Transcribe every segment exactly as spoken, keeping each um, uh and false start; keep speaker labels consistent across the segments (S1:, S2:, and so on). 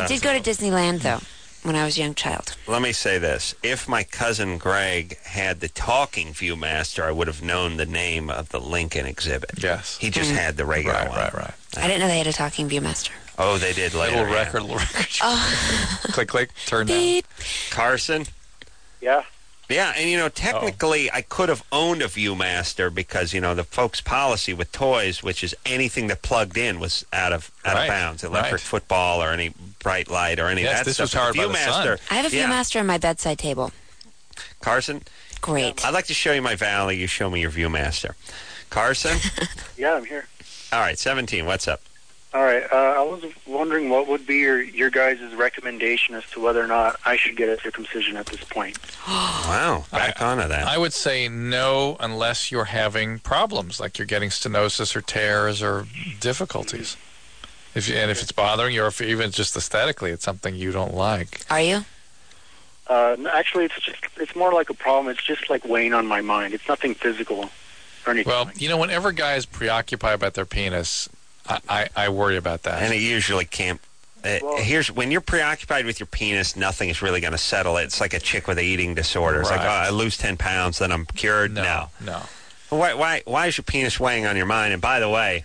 S1: I did go to Disneyland, though, when I was a young child.
S2: Let me say this. If my cousin Greg had the talking Viewmaster, I would have known the name of the Lincoln exhibit.
S3: Yes.
S2: He just
S1: Mm.
S2: had the regular
S3: Right,
S2: one.
S3: right, right.
S1: I didn't know they had a talking Viewmaster.
S2: Oh, they did later.
S3: Little
S2: yeah.
S3: record, little record.
S1: Oh.
S3: Click, click, turn down.
S1: Beep.
S2: Carson?
S4: Yeah.
S2: Yeah, and, you know, technically, I could have owned a Viewmaster because, you know, the folks' policy with toys, which is anything that plugged in, was out of out
S3: Right,
S2: of bounds. Electric
S3: right.
S2: football or any bright light or any
S3: Yes,
S2: of that
S3: this
S2: stuff.
S3: was powered by the sun.
S1: I have a
S2: yeah.
S1: Viewmaster on my bedside table.
S2: Carson,
S1: Great.
S2: I'd like to show you my Valley. You show me your Viewmaster. Carson?
S4: Yeah, I'm here.
S2: All right, seventeen, what's up?
S4: All right. Uh, I was wondering what would be your, your guys' recommendation as to whether or not I should get a circumcision at this point.
S2: Wow, back onto that.
S3: I would say no unless you're having problems, like you're getting stenosis or tears or difficulties. If you, and if it's bothering you, or if even just aesthetically, it's something you don't like.
S1: Are you?
S4: Uh, no, actually, it's just it's more like a problem. It's just like weighing on my mind. It's nothing physical or anything.
S3: Well,
S4: like
S3: you know, whenever guys preoccupy about their penis, I, I, I worry about that.
S2: And it usually can't. Uh,
S4: Well-
S2: here's when you're preoccupied with your penis, nothing is really going to settle it. It's like a chick with an eating disorder. It's like,
S3: Right.
S2: oh, I lose ten pounds, then I'm cured.
S3: no,
S2: No.
S3: no.
S2: Why, why, why is your penis weighing on your mind? And by the way,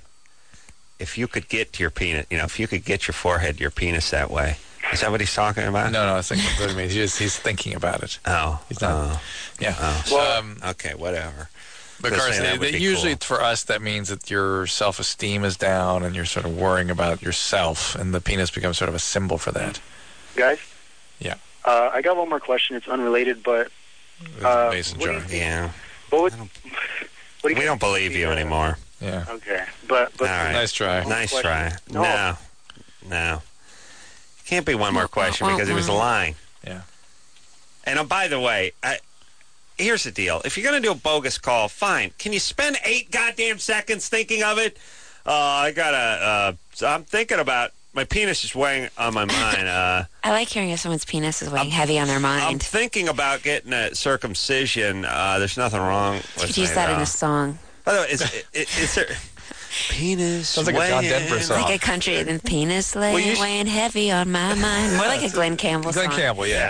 S2: if you could get to your penis, you know, if you could get your forehead to your penis that way, is that what he's talking about?
S3: No, no, I was thinking what it means. He's, he's thinking about it.
S2: Oh.
S3: He's not.
S2: Oh.
S3: Yeah.
S2: Oh.
S4: Well-
S3: um,
S2: Okay, whatever.
S3: But
S2: Just saying
S3: Carson,
S2: that would
S3: that
S2: be
S3: usually
S2: cool.
S3: for us that means that your self-esteem is down and you're sort of worrying about yourself, and the penis becomes sort of a symbol for that.
S4: guys.
S3: Yeah.
S4: Uh, I got one more question. It's unrelated, but Uh,
S3: Mason
S4: what do you
S3: jar.
S4: think-
S2: Yeah.
S4: what would,
S2: I don't-
S4: what do you
S2: We don't
S4: guys
S2: believe
S4: think
S2: you
S4: the, uh,
S2: anymore.
S3: Yeah.
S4: Okay, but but
S2: All right.
S3: Nice try.
S2: Nice
S4: question.
S2: try.
S4: No.
S2: No. No. Can't be one more question because he was lying.
S3: Yeah.
S2: And oh, by the way, I, here's the deal. If you're going to do a bogus call, fine. Can you spend eight goddamn seconds thinking of it? Uh, I got to, uh, I'm thinking about, my penis is weighing on my mind. Uh,
S1: I like hearing if someone's penis is weighing heavy on their
S2: I'm
S1: mind.
S2: thinking about getting a circumcision. Uh, there's nothing wrong
S1: You
S2: with
S1: could use
S2: my,
S1: that in
S2: uh,
S1: a song.
S2: By the way, is, is, is there... Penis
S3: Sounds like a John
S2: weighing-
S3: Denver song.
S1: Like a country, and penis lay,
S2: Well, you sh-
S1: weighing heavy on my mind. More like a Glenn Campbell
S3: Glenn
S1: song.
S3: Campbell, yeah.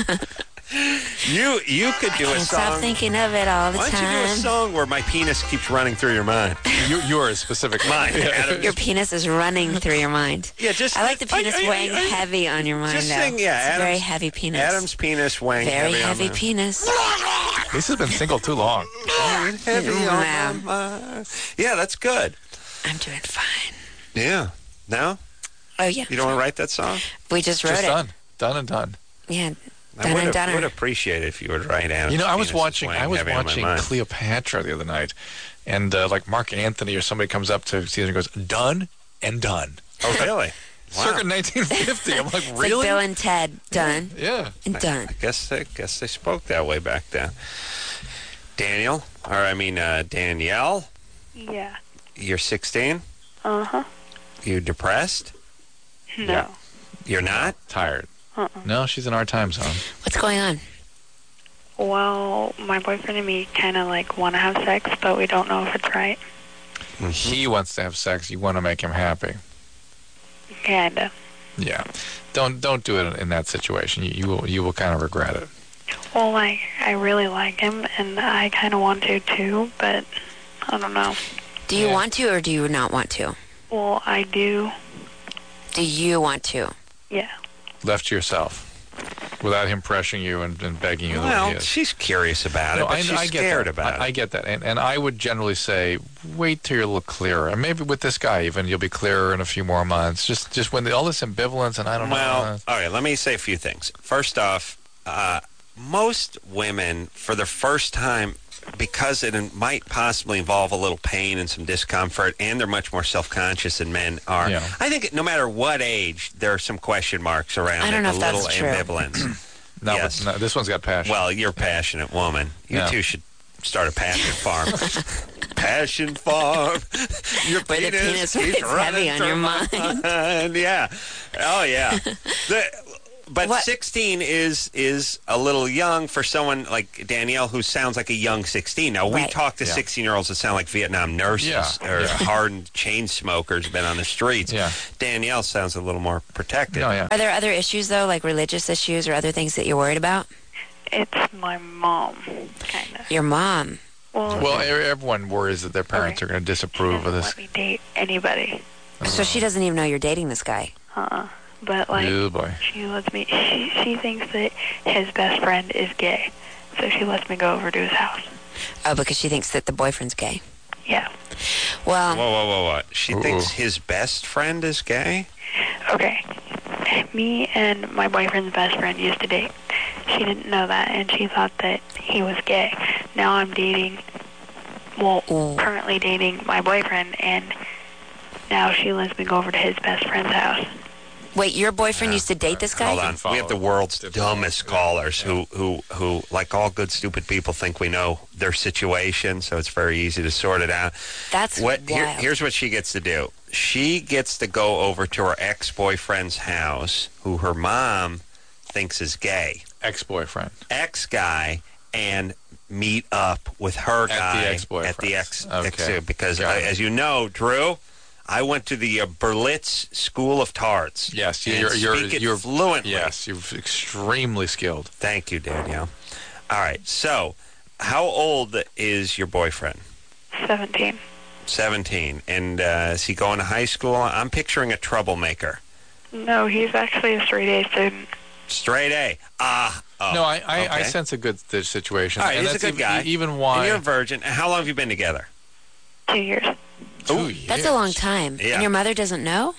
S2: You you could do a
S1: Can't
S2: song.
S1: stop thinking of it all the
S2: Why don't you do a
S1: time.
S2: song where my penis keeps running through your mind?
S3: you, yours specifically.
S2: Mine, Adam.
S1: Your penis is running through your mind.
S2: Yeah, just
S1: I like the penis
S2: I- I-
S1: weighing
S2: I-
S1: heavy on your mind.
S2: Just
S1: though.
S2: sing, yeah,
S1: It's a
S2: Adam's-
S1: very heavy penis.
S2: Adam's penis weighing
S1: very
S2: heavy,
S1: heavy
S2: on my,
S1: penis.
S3: This has been single too long.
S2: heavy on
S1: Wow.
S2: my mind. Yeah, that's good.
S1: I'm doing fine.
S2: Yeah. No?
S1: Oh yeah,
S2: You don't want to write that song?
S1: we just wrote
S3: Just
S1: it.
S3: done. Done and done.
S1: Yeah,
S2: I
S1: done
S2: would,
S1: and done.
S2: would appreciate it if you would write Adam's
S3: You know, I was
S2: penis is
S3: watching.
S2: weighing
S3: I was
S2: heavy on my
S3: watching
S2: mind.
S3: Cleopatra the other night, and uh, like Mark Anthony or somebody comes up to Caesar and goes, "Done and done."
S2: Oh, really? Wow.
S3: Circa nineteen fifty. I'm like,
S1: It's
S3: really?
S1: like Bill and Ted, done
S3: Yeah.
S1: and done.
S2: I guess they, guess they spoke that way back then. Daniel, or I mean uh, Danielle,
S5: Yeah.
S2: you're sixteen.
S5: Uh huh.
S2: You depressed?
S5: No.
S3: Yeah.
S2: You're not?
S3: Tired.
S5: Uh-uh.
S3: No, she's in our time zone.
S1: What's going on?
S5: Well, my boyfriend and me kind of like want to have sex, but we don't know if it's right.
S3: He wants to have sex. You want to make him happy.
S5: Kinda.
S3: Yeah. Don't don't do it in that situation. You, you will you will kind of regret it.
S5: Well, like I really like him, and I kind of want to too, but I don't know.
S1: Do you
S3: Yeah.
S1: want to or do you not want to?
S5: Well, I do.
S1: Do you want to?
S5: Yeah.
S3: Left to yourself, without him pressuring you and, and begging you. the way he
S2: Well,
S3: is.
S2: she's curious about it,
S3: No,
S2: but
S3: I,
S2: she's
S3: I get
S2: scared
S3: that.
S2: about
S3: I, I
S2: it.
S3: get that, and and I would generally say, wait till you're a little clearer, and maybe with this guy even you'll be clearer in a few more months. Just just when the, all this ambivalence and I don't
S2: Well,
S3: know.
S2: all right, let me say a few things. First off, uh, most women, for the first time, because it might possibly involve a little pain and some discomfort, and they're much more self-conscious than men are.
S3: Yeah.
S2: I think no matter what age, there are some question marks around
S1: I don't
S2: it,
S1: know
S2: a
S1: if
S2: little
S1: that's true.
S2: ambivalence.
S3: No,
S2: yes.
S3: but no, this one's got passion.
S2: Well, you're a passionate woman. You
S3: Yeah.
S2: two should start a passion farm. Passion farm. Your
S1: Where the penis
S2: keeps
S1: is heavy
S2: running
S1: on
S2: through
S1: your
S2: my
S1: mind.
S2: mind. Yeah. Oh, yeah. The, but
S1: What?
S2: sixteen is is a little young for someone like Danielle who sounds like a young sixteen. Now, we
S1: Right.
S2: talk to
S3: Yeah.
S2: sixteen-year-olds that sound like Vietnam nurses
S3: Yeah,
S2: or
S3: yeah.
S2: hardened chain smokers been on the streets.
S3: Yeah.
S2: Danielle sounds a little more protected.
S3: No, yeah.
S1: Are there other issues, though, like religious issues or other things that you're worried about?
S5: It's my mom, kind of.
S1: Your mom.
S5: Well,
S3: Well, e- everyone worries that their parents
S5: Okay.
S3: are going to
S5: she
S3: disapprove of
S5: doesn't
S3: this.
S5: let me date anybody.
S1: So she doesn't even know you're dating this guy.
S5: Uh-uh. But, like,
S3: Oh, boy.
S5: she lets me, she, she thinks that his best friend is gay. So she lets me go over to his house.
S1: Oh, because she thinks that the boyfriend's gay.
S5: Yeah.
S1: Well,
S2: Whoa, whoa, whoa, whoa. She
S3: Ooh.
S2: thinks his best friend is gay?
S5: Okay. Me and my boyfriend's best friend used to date. She didn't know that, and she thought that he was gay. Now I'm dating, well,
S1: Ooh.
S5: currently dating my boyfriend, and now she lets me go over to his best friend's house.
S1: wait, your boyfriend used to date this guy?
S2: Hold on.
S3: follow
S2: We have the
S3: it.
S2: world's
S3: Didn't
S2: dumbest
S3: follow it.
S2: callers who, who, who, like all good, stupid people, think we know their situation, so it's very easy to sort it out.
S1: That's
S2: What? Here,
S1: wild.
S2: here's what she gets to do. She gets to go over to her ex-boyfriend's house, who her mom thinks is gay.
S3: Ex-boyfriend.
S2: Ex-guy, and meet up with her
S3: At the
S2: guy
S3: ex-boyfriend.
S2: at the ex,
S3: Okay.
S2: ex because
S3: Got
S2: uh,
S3: it.
S2: as you know, Drew, I went to the uh, Berlitz School of Tarts.
S3: Yes,
S2: and
S3: you're you're
S2: speak it
S3: you're
S2: fluently.
S3: Yes, you're extremely skilled.
S2: Thank you, Danielle. All right. So, how old is your boyfriend?
S5: seventeen.
S2: seventeen. And uh, is he going to high school? I'm picturing a troublemaker.
S5: No, he's actually a straight A student.
S2: Straight A. Ah. oh,
S3: No, I, I, I
S2: okay.
S3: sense a good th- situation.
S2: All right,
S3: and
S2: he's a
S3: that's
S2: good
S3: even,
S2: guy.
S3: Even
S2: And
S3: why
S2: you're a virgin. How long have you been together?
S5: Two years.
S3: two
S2: Ooh,
S3: years.
S1: That's a long time.
S2: Yeah.
S1: And your mother doesn't know?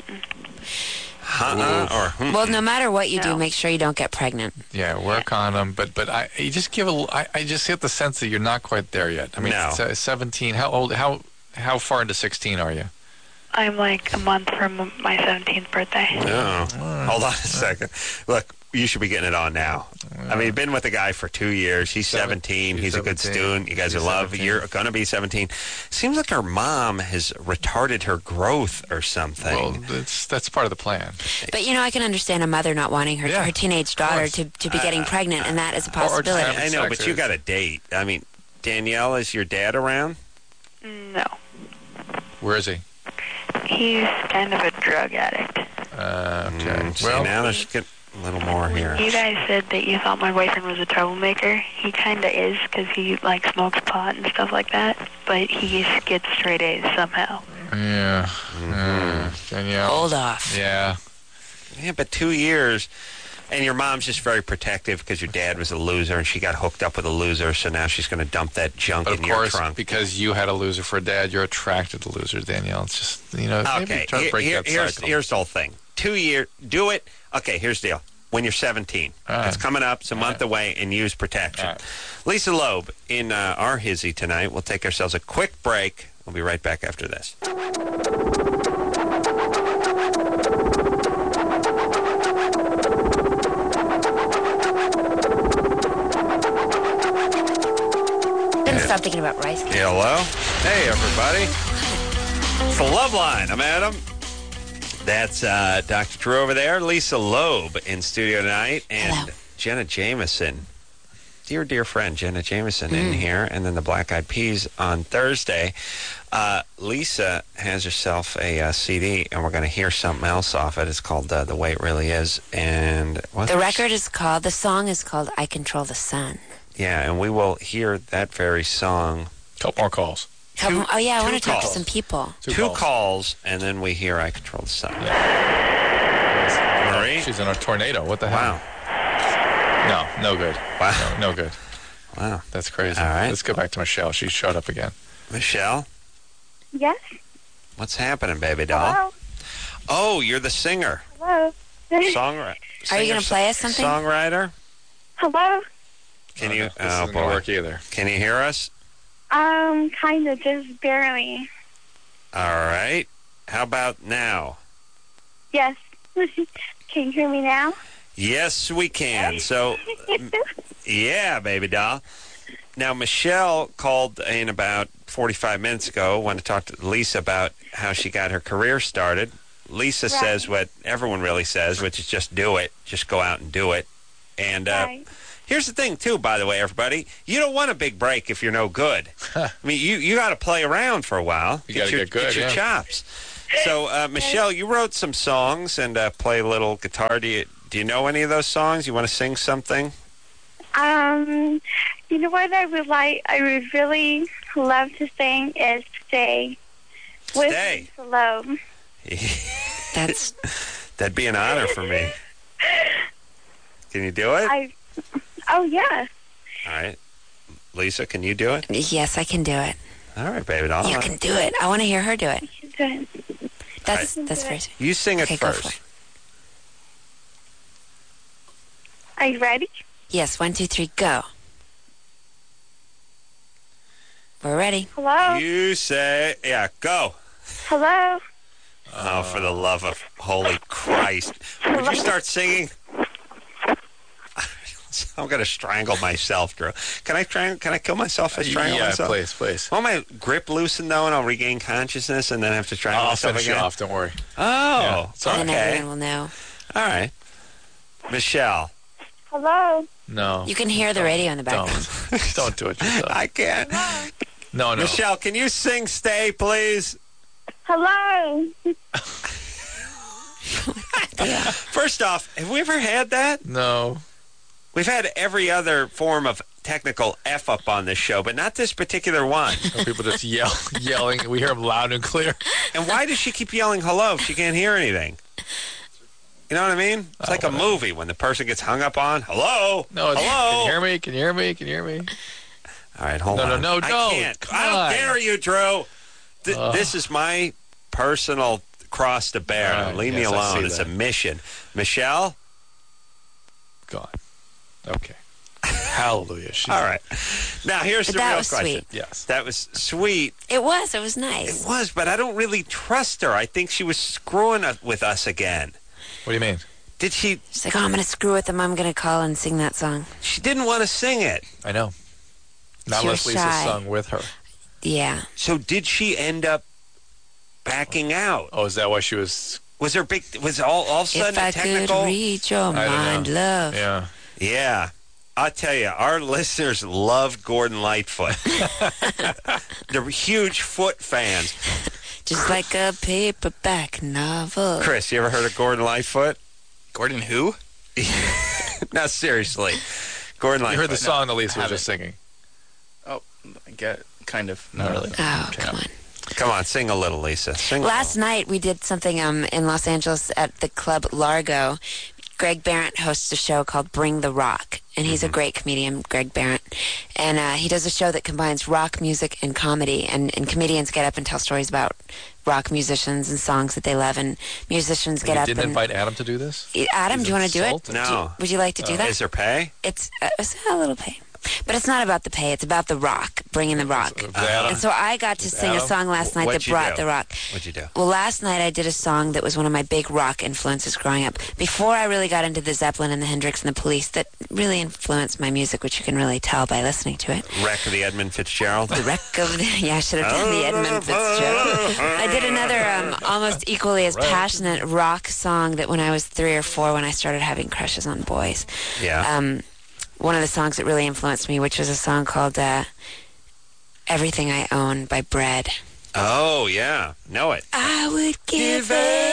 S2: Uh-uh. Or hmm.
S1: Well, no matter what you do,
S5: No.
S1: make sure you don't get pregnant.
S3: Yeah, work on them, but but I you just give a l- I, I just get the sense that you're not quite there yet. I mean,
S2: No.
S3: se- seventeen. How old? How how far into sixteen are you?
S5: I'm like a month from my seventeenth birthday.
S2: Oh. Hold on a second. Look, you should be getting it on now. I mean, you've been with a guy for two years. He's
S3: Seven-
S2: seventeen.
S3: she's
S2: He's a good
S3: seventeen.
S2: student. You guys are
S3: She's
S2: love.
S3: seventeen.
S2: You're going to be seventeen. Seems like her mom has retarded her growth or something.
S3: Well, that's that's part of the plan.
S1: But, you know, I can understand a mother not wanting her,
S3: Yeah,
S1: her teenage daughter
S3: course.
S1: to, to be getting pregnant, and that is a
S3: or just
S1: possibility.
S3: have-
S2: I know,
S3: sex
S2: but you
S3: is-
S2: got a date. I mean, Danielle, is your dad around?
S5: No.
S3: Where is he?
S5: He's kind of a drug addict.
S3: Uh, okay.
S2: Mm, see,
S3: well,
S2: now let's get a little more here.
S5: You guys said that you thought my boyfriend was a troublemaker. He kind of is because he like smokes pot and stuff like that. But he gets straight A's somehow.
S3: yeah. Uh, Danielle.
S1: Hold off.
S3: Yeah.
S2: Yeah, but two years, and your mom's just very protective because your dad was a loser and she got hooked up with a loser, so now she's going to dump that junk
S3: But
S2: in
S3: of
S2: your
S3: course,
S2: trunk.
S3: because you had a loser for a dad, you're attracted to losers, Danielle. It's just, you know, maybe
S2: Okay,
S3: try to
S2: here-
S3: break
S2: here-
S3: that
S2: here's,
S3: cycle.
S2: here's the whole thing. Two year, do it. Okay, here's the deal. When you're seventeen,
S3: All right.
S2: it's coming up. It's a month
S3: right.
S2: away, and use protection.
S3: All right.
S2: Lisa Loeb in uh, our hizzy tonight. We'll take ourselves a quick break. We'll be right back after this.
S1: Didn't stop thinking about rice cakes.
S2: Hello. Hey, everybody. It's the Love Line. I'm Adam. That's uh, Doctor Drew over there. Lisa Loeb in studio tonight. And
S1: Hello.
S2: Jenna Jameson. Dear, dear friend, Jenna Jameson in here. And then the Black Eyed Peas on Thursday. Uh, Lisa has herself a uh, C D, and we're going to hear something else off it. It's called uh, The Way It Really Is. And what
S1: The record is called, the song is called I Control the Sun.
S2: Yeah, and we will hear that very song.
S3: Couple more calls.
S1: Come,
S2: Two-
S1: oh, yeah, I
S2: two
S1: want to talk to
S2: calls.
S1: some people.
S3: Two,
S2: Two
S3: calls.
S2: calls, and then we hear I Control the Sun. Marie?
S3: She's in a tornado. What the hell?
S2: Wow.
S3: No, no good.
S2: Wow.
S3: No, no good.
S2: Wow.
S3: That's crazy.
S2: All right.
S3: Let's go back to Michelle. She showed up again.
S2: Michelle,
S6: Yes.
S2: what's happening, baby doll?
S6: Hello.
S2: Oh, you're the singer.
S6: Hello.
S2: Songwriter.
S1: Are you gonna play us something?
S2: Songwriter?
S6: Hello.
S2: Can
S3: Oh,
S2: you?
S3: no, this
S2: Oh,
S3: isn't gonna
S2: boy.
S3: work either.
S2: Can you hear us?
S6: Um, kind of, just barely.
S2: All right. How about now?
S6: Yes. Can you hear me now?
S2: Yes, we can. So, yeah, baby doll. Now, Michelle called in about forty-five minutes ago. Wanted to talk to Lisa about how she got her career started. Lisa
S6: Right.
S2: says what everyone really says, which is just do it. Just go out and do it. And uh,
S6: Right.
S2: here's the thing, too, by the way, everybody. You don't want a big break if you're no good. I mean, you, you got to play around for a while.
S3: You gotta
S2: your,
S3: get good,
S2: your
S3: yeah.
S2: chops. So, uh, Michelle, you wrote some songs and uh, play a little guitar. Do you, do you know any of those songs? You want to sing something?
S6: Um, you know what I would like, I would really love to sing is Stay. With
S2: Stay.
S6: Salome.
S1: That's
S2: That'd be an honor for me. Can you do it?
S6: I, oh, yeah.
S2: All right. Lisa, can you do it?
S1: yes, I can do it.
S2: All right, baby doll.
S1: You can do it. I want to hear her do it.
S6: She's doing
S1: That's
S6: Right.
S1: that's first.
S2: You sing it
S1: Okay, go for
S2: first.
S1: it.
S6: Are you ready?
S1: Yes, one, two, three, go. We're ready.
S6: Hello?
S2: You say, yeah, go.
S6: Hello?
S2: Oh, for the love of holy Christ. Would you start singing? I'm going to strangle myself, Drew. Can I try, Can I kill myself by strangling
S3: yeah,
S2: myself?
S3: please, please.
S2: Want my grip loosened, though, and I'll regain consciousness and then have to strangle
S3: I'll
S2: myself
S3: finish
S2: again?
S3: you off. Don't worry.
S2: Oh,
S3: Yeah, it's all
S1: Then
S2: okay.
S1: everyone will know.
S2: All right. Michelle.
S6: Hello?
S3: No.
S1: You can hear the radio in the background.
S3: Don't. Don't do it yourself.
S2: I can't.
S3: No, no.
S2: Michelle, can you sing Stay, please?
S6: Hello?
S2: First off, have we ever had that?
S3: No.
S2: We've had every other form of technical F-up on this show, but not this particular one.
S3: People just yell, yelling. We hear them loud and clear.
S2: And why does she keep yelling hello if she can't hear anything? You know what I mean? It's
S3: Oh,
S2: like a
S3: whatever.
S2: movie when the person gets hung up on, hello,
S3: No, it's,
S2: hello.
S3: can you hear me? Can you hear me? Can you hear me?
S2: All right, hold
S3: No, no,
S2: on.
S3: no,
S2: I
S3: don't.
S2: can't.
S3: Come
S2: I don't
S3: on.
S2: dare you, Drew. Th-
S3: Ugh.
S2: This is my personal cross to bear.
S3: All right,
S2: Leave me
S3: yes, I
S2: alone.
S3: see
S2: It's
S3: that.
S2: a mission. Michelle?
S3: Gone. Okay. Hallelujah. She's,
S2: All right. Now, here's
S1: But
S2: the
S1: that
S2: real
S1: was
S2: question.
S1: sweet.
S3: Yes.
S2: That was sweet.
S1: It was. It was
S2: It
S1: nice.
S2: was, but I don't really trust her. I think she was screwing up with us again.
S3: What do you mean?
S2: Did she?
S1: She's like, oh, I'm going to screw with them. I'm going to call and sing that song.
S2: She didn't want to sing it.
S3: I know. Not
S1: She
S3: unless
S1: was
S3: Lisa
S1: shy.
S3: sung with her.
S1: Yeah.
S2: So did she end up backing out?
S3: Oh, is that why she was?
S2: Was there big? Was all all of a sudden
S1: If I
S2: a technical?
S1: could read your
S3: I don't
S1: mind,
S3: know.
S1: love.
S3: Yeah.
S2: Yeah. I'll tell you, our listeners love Gordon Lightfoot. They're huge Foot fans.
S1: Just like a paperback novel.
S2: Chris, you ever heard of Gordon Lightfoot?
S7: Gordon who?
S2: No, seriously. Gordon
S3: You
S2: Lightfoot.
S3: heard the song that Lisa was
S7: haven't.
S3: just singing.
S7: Oh, I get kind of. Not really.
S1: Oh, come on.
S2: Come on, sing a little, Lisa. Sing a
S1: Last night we did something um, in Los Angeles at the Club Largo. Greg Barrett hosts a show called Bring the Rock, and he's a great comedian, Greg Barrett. And uh, he does a show that combines rock music and comedy, and, and comedians get up and tell stories about rock musicians and songs that they love, and musicians get
S3: you
S1: up
S3: didn't
S1: and...
S3: invite Adam to do this?
S1: Adam,
S3: He's
S1: do you want to do it?
S3: insulted.
S2: No.
S1: Do you- would you like to do
S3: Oh.
S1: that?
S2: Is there pay?
S1: It's, uh, it's a little pay. But it's not about the pay. It's about the rock, bringing the rock.
S3: With Adam?
S1: And so I got to sing a
S3: Adam?
S1: song last night
S2: What'd
S1: that
S2: you
S1: brought
S2: do?
S1: the rock.
S2: What'd you do?
S1: Well, last night I did a song that was one of my big rock influences growing up. Before I really got into the Zeppelin and the Hendrix and the Police, that really influenced my music, which you can really tell by listening to it.
S2: Wreck of the Edmund Fitzgerald?
S1: The wreck of the... Yeah, I should have done the Edmund Fitzgerald. I did another um, almost equally as passionate rock song that when I was three or four, when I started having crushes on boys.
S2: Yeah.
S1: Um, one of the songs that really influenced me, which was a song called uh, Everything I Own by Bread.
S2: Oh, yeah. Know it.
S1: I would give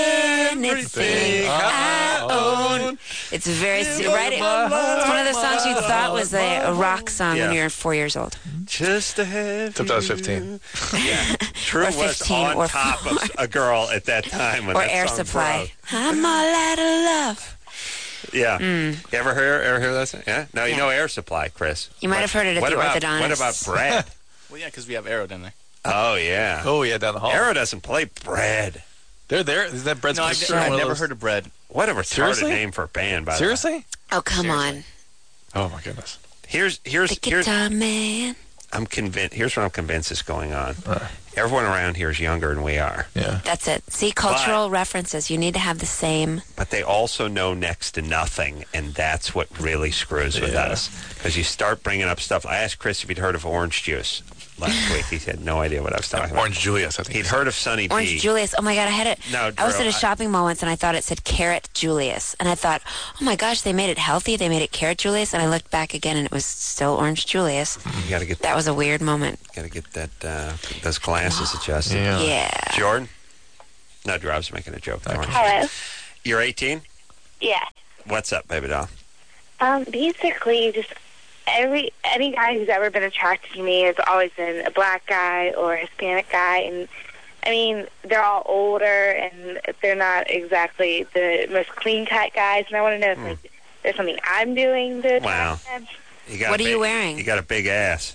S1: anything I own. It's very se- right. It's one of the songs you thought was a, a rock song
S2: Yeah.
S1: when you were four years old.
S2: Just to have
S3: Except I was fifteen.
S2: Yeah. True
S1: Or
S2: was
S1: fifteen
S2: on
S1: or
S2: top of a girl at that time when
S1: Or
S2: that
S1: Air
S2: song
S1: Supply.
S2: broke.
S1: I'm all out of love.
S2: Yeah. You ever hear ever hear that song? Yeah? No, you
S1: Yeah.
S2: know Air Supply, Chris.
S1: You might
S2: What-
S1: have heard it at
S2: what
S1: the
S2: about,
S1: orthodontist.
S2: What about Bread?
S7: Well, yeah, because we have Arrow down there.
S2: Oh, yeah.
S3: Oh, yeah, down the hall.
S2: Arrow doesn't play Bread.
S3: They're there. Is that Brett's
S7: No, I've,
S3: picture?
S7: I've
S3: on one of
S7: never
S3: those-
S7: heard of Bread.
S2: What a retarded
S3: Seriously?
S2: name for a band, by the way.
S3: Seriously?
S1: Oh, come
S7: Seriously.
S3: Oh, my goodness.
S2: Here's, here's,
S1: on. The
S2: here's,
S1: guitar man.
S2: I'm convinced, here's what I'm convinced is going on.
S3: Uh.
S2: Everyone around here is younger than we are.
S3: Yeah.
S1: That's it. See, cultural references. You need to have the same.
S2: But they also know next to nothing, and that's what really screws with
S3: Yeah.
S2: us. Because you start bringing up stuff. I asked Chris if he'd heard of orange juice last week. He had no idea what I was talking about.
S3: Orange Julius, I think.
S2: He'd heard of Sunny
S1: Orange
S2: B.
S1: Julius. Oh my God, I had it.
S2: No,
S1: I was
S2: Drew,
S1: at a
S2: I-
S1: shopping mall once and I thought it said Carrot Julius. And I thought, oh my gosh, they made it healthy. They made it Carrot Julius. And I looked back again and it was still Orange Julius.
S2: You got to get
S1: That was a weird moment.
S2: got to get that uh, those glasses adjusted.
S3: Yeah.
S1: Yeah.
S2: Jordan? No, Drew, I was making a joke. Don't worry.
S6: Hello.
S2: You're eighteen?
S6: Yeah.
S2: What's up, baby doll?
S6: Um, basically, just every any guy who's ever been attracted to me has always been a black guy or a Hispanic guy, and I mean they're all older and they're not exactly the most clean cut guys. And I want to know if like, there's something I'm doing to
S2: Wow.
S6: attract them.
S2: You got
S1: What
S2: a
S1: are you
S2: big-
S1: wearing?
S2: You got a big ass.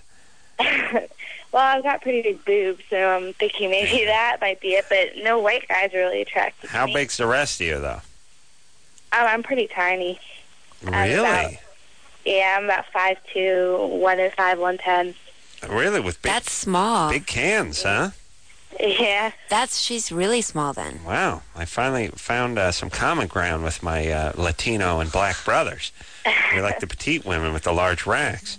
S6: Well, I've got pretty big boobs, so I'm thinking maybe that might be it. But no white guys are really attracted
S2: How
S6: to me.
S2: big's the rest of you, though?
S6: Um, I'm pretty tiny. I'm
S2: Really?
S6: about- Yeah, I'm about five two, one oh five, one ten.
S2: Really? With big,
S1: That's small.
S2: big cans, huh?
S6: Yeah.
S1: That's, she's really small then.
S2: Wow. I finally found uh, some common ground with my uh, Latino and black brothers. We like the petite women with the large racks.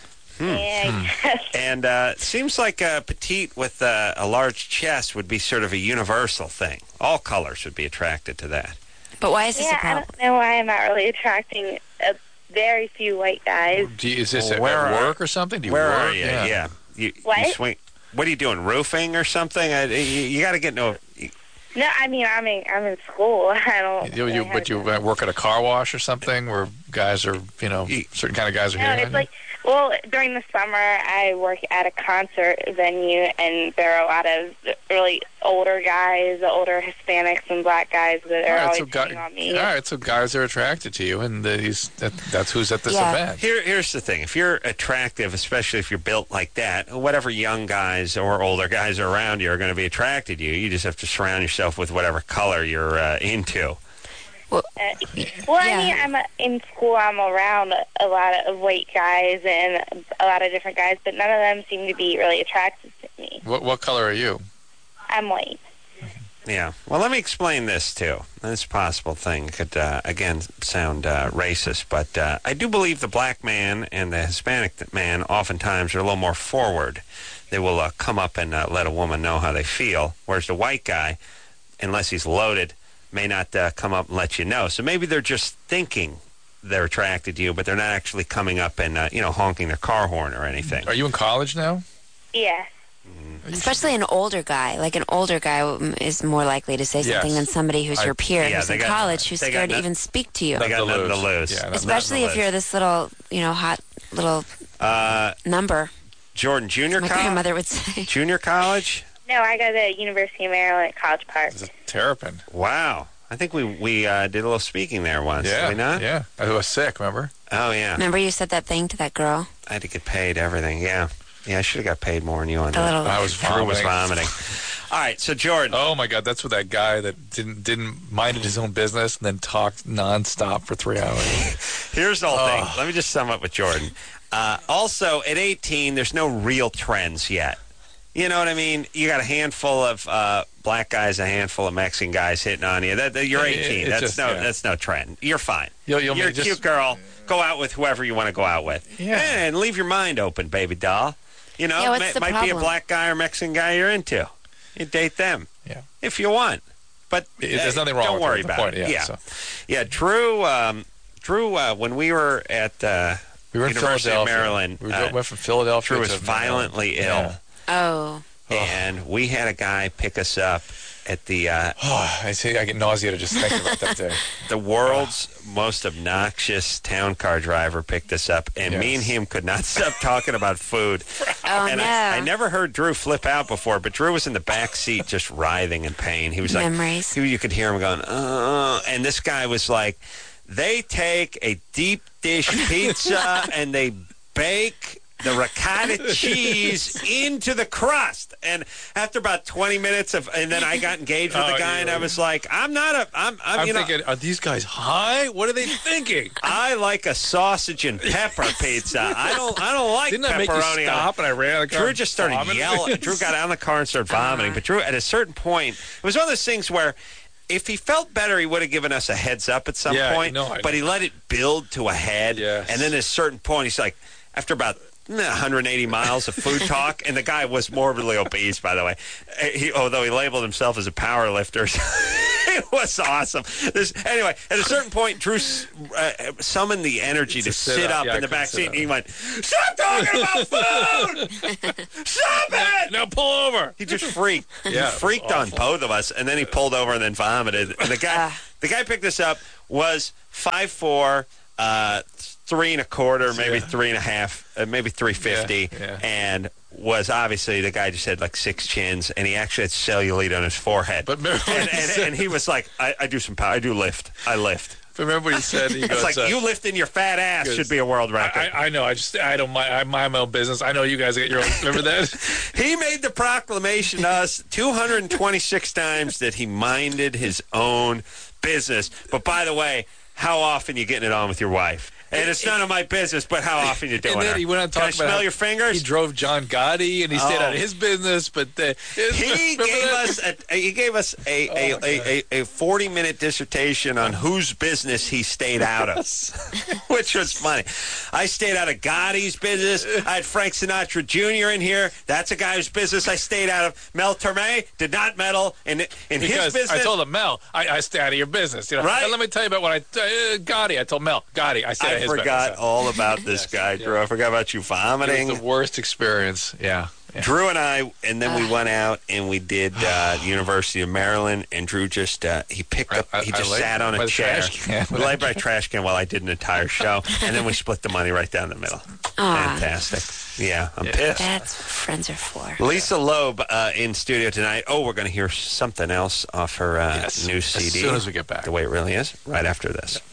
S6: Yeah, I guess.
S2: And uh, it seems like a petite with uh, a large chest would be sort of a universal thing. All colors would be attracted to that.
S1: But why is this a
S6: Yeah, I
S1: problem?
S6: don't know why I'm not really attracting a very few white guys.
S3: Do you, is this
S2: Well,
S3: at
S2: where are-
S3: work or something? Do you
S2: Where
S3: work?
S2: are you? Yeah. You,
S6: What?
S2: you swing. What are you doing? Roofing or something? I, you you got to get into a.
S6: No, I mean I'm in I'm in school. I don't.
S3: You, you,
S6: really
S3: but
S6: have
S3: you uh, work at a car wash or something where guys are, you know,
S2: You-
S3: certain kind of guys are
S6: No,
S3: hitting
S6: it's
S3: on
S6: like well during the summer I work at a concert venue and there are a lot of really older guys, older Hispanics and black guys that
S3: you?
S6: are
S3: All right,
S6: always
S3: so guy,
S6: hitting on me.
S3: all right, so guys are attracted to you, and uh, he's, that, that's who's at this
S1: Yeah.
S3: event.
S2: Here, here's the thing: if you're attractive, especially if you're built like that, whatever young guys or older guys are around you are going to be attracted to you. You just have to surround yourself with whatever color you're uh, into.
S6: Uh, well,
S1: Yeah.
S6: I mean, I'm uh, in school. I'm around a lot of white guys and a lot of different guys, but none of them seem to be really attracted to me.
S3: What, what color are you?
S6: I'm white.
S2: Yeah. Well, let me explain this too. This possible thing could uh, again sound uh, racist, but uh, I do believe the black man and the Hispanic man oftentimes are a little more forward. They will uh, come up and uh, let a woman know how they feel, whereas the white guy, unless he's loaded, may not uh, come up and let you know. So maybe they're just thinking they're attracted to you, but they're not actually coming up and uh, you know honking their car horn or anything.
S3: Are you in college now?
S6: Yeah.
S1: Especially an older guy. Like an older guy um, is more likely to say something
S3: Yes.
S1: than somebody who's
S3: I-
S1: your peer
S2: yeah,
S1: who's
S2: they
S1: in
S2: got-
S1: college who's
S2: they got
S1: scared to
S2: no-
S1: even speak to you.
S2: They got nothing to lose.
S3: Yeah, nothing-
S1: Especially if
S2: nothing to
S1: you're this little, you know, hot little
S2: Uh,
S1: number.
S2: Jordan, junior
S1: My
S2: college.
S1: grandmother would say.
S2: Junior college.
S6: No, I go to University of Maryland at College Park.
S3: It's a terrapin.
S2: Wow. I think we we uh, did a little speaking there once.
S3: Yeah,
S2: Did we not?
S3: yeah. I was sick. Remember?
S2: Oh yeah.
S1: Remember you said that thing to that girl?
S2: I had to get paid everything. Yeah. Yeah. I should have got paid more than you on
S1: The
S2: that.
S1: little.
S3: I was
S2: Drew was
S3: vomiting.
S2: vomiting. All right. So Jordan.
S3: Oh my God, that's what that guy that didn't didn't minded his own business and then talked nonstop for three hours.
S2: Here's the whole
S3: Oh.
S2: thing. Let me just sum up with Jordan. Uh, also, at eighteen, there's no real trends yet. You know what I mean? You got a handful of uh, black guys, a handful of Mexican guys hitting on you. That, that- you're
S3: It-
S2: eighteen.
S3: it
S2: that's
S3: just-
S2: no
S3: yeah.
S2: that's no trend. You're fine.
S3: You'll- you'll
S2: you're a
S3: make just-
S2: cute girl. Go out with whoever you want to go out with.
S3: Yeah.
S2: And leave your mind open, baby doll. You know,
S1: Yeah, what's
S2: it
S1: the
S2: might be a
S1: problem?
S2: black guy or Mexican guy you're into. You date them.
S3: Yeah.
S2: If you want. But
S3: It- there's
S2: uh,
S3: nothing wrong
S2: Don't
S3: with
S2: worry
S3: the
S2: about
S3: point,
S2: it.
S3: yeah,
S2: Yeah.
S3: so.
S2: Yeah, Drew, um, Drew uh, when we were at uh,
S3: We were in
S2: University of
S3: Philadelphia.
S2: Maryland,
S3: We
S2: uh,
S3: went from Philadelphia.
S2: Drew was
S3: to
S2: violently
S3: Maryland.
S2: ill.
S1: Oh.
S2: And we had a guy pick us up at the uh,
S3: Yeah. Oh, I see. I get nauseated just thinking about that day.
S2: the world's most obnoxious town car driver picked us up, and me
S3: Yes.
S2: and him could not stop talking about food.
S1: Oh,
S2: and
S1: no.
S2: I, I never heard Drew flip out before, but Drew was in the back seat just writhing in pain. He was like,
S1: Memories.
S2: he- you could hear him going, uh, and this guy was like, they take a deep dish pizza and they bake the ricotta cheese into the crust. And after about twenty minutes of, and then I got engaged with
S3: Oh,
S2: the guy,
S3: you-
S2: and I was like, I'm not a, I'm, I'm,
S3: I'm
S2: you know,
S3: thinking, are these guys high? What are they thinking?
S2: I like a sausage and pepper pizza. I don't, I don't like
S3: Didn't I make you
S2: pepperoni. on-
S3: stop and I ran out of the car?
S2: Drew just started
S3: vomiting?
S2: yelling. Drew got out of the car and started vomiting. But Drew, at a certain point, it was one of those things where if he felt better, he would have given us a heads up at some
S3: Yeah,
S2: point.
S3: no, I
S2: but
S3: know.
S2: he let it build to a head.
S3: Yes.
S2: And then at a certain point, he's like, after about one hundred eighty miles of food talk, and the guy was morbidly obese, by the way, he, although he labeled himself as a power lifter. It was awesome. There's, anyway, at a certain point, Drew uh, summoned the energy to,
S3: To sit
S2: sit
S3: up.
S2: up
S3: Yeah, I
S2: in the
S3: couldn't
S2: back
S3: sit
S2: seat,
S3: up.
S2: and he went, "Stop talking about food! Stop it!"
S3: Now pull over.
S2: He just freaked.
S3: Yeah,
S2: he
S3: it was
S2: freaked on
S3: awful.
S2: both of us, and then he pulled over and then vomited. And the guy, the guy picked us up was five four, uh, three and a quarter, maybe
S3: Yeah.
S2: three and a half, uh, maybe three fifty,
S3: Yeah, yeah.
S2: and was obviously the guy just had like six chins, and he actually had cellulite on his forehead.
S3: But remember what
S2: and,
S3: he
S2: and,
S3: said?
S2: and he was like, I, "I do some power. I do lift. I lift."
S3: Remember what he said? He
S2: It's
S3: goes,
S2: like
S3: uh,
S2: you lifting your fat ass
S3: goes,
S2: should be a world record.
S3: I, I know. I just I don't mind. I mind my own business. I know you guys get your own. Remember that?
S2: He made the proclamation to us two hundred twenty-six times that he minded his own business. But by the way, how often you getting it on with your wife? And it's none of my business, but how often you doing
S3: And then
S2: her?
S3: he went on
S2: Can I
S3: talking about
S2: smell
S3: how
S2: your fingers?
S3: He drove John Gotti, and he stayed
S2: Oh.
S3: out of his business. But uh,
S2: He
S3: remember
S2: gave
S3: that?
S2: us a, he gave us a
S3: Oh,
S2: a,
S3: my
S2: a, a, a forty minute dissertation on whose business he stayed out of, which was funny. I stayed out of Gotti's business. I had Frank Sinatra Junior in here. That's a guy whose business I stayed out of. Mel Torme did not meddle in in his
S3: Because
S2: business.
S3: I told him, Mel, I, I stay out of your business. You know,
S2: Right.
S3: And let me tell you about what I uh, Gotti. I told Mel, Gotti, I stay out
S2: I
S3: of his
S2: forgot
S3: business.
S2: all about this guy, Drew. I forgot about you
S3: It
S2: vomiting.
S3: was the worst experience. Yeah. yeah.
S2: Drew and I, and then we went out and we did uh, University of Maryland. And Drew just uh, he picked up,
S3: I-
S2: he
S3: I
S2: just
S3: laid
S2: sat on
S3: by
S2: a
S3: the
S2: chair.
S3: trash can.
S2: We laid by a trash can while I did an entire show, and then we split the money right down the middle.
S1: Aw.
S2: Fantastic. Yeah, I'm
S3: Yeah.
S2: pissed.
S1: That's what friends are for.
S2: Lisa Loeb uh, in studio tonight. Oh, we're going to hear something else off her uh,
S3: Yes.
S2: new
S3: As
S2: C D.
S3: soon as we get back.
S2: The way it really is, right after this.